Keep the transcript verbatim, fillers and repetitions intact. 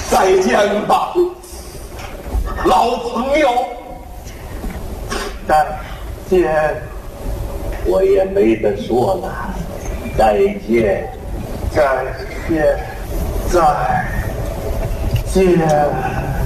再见吧，老朋友。 再见， 我也没得说了。再见， 再见，再见。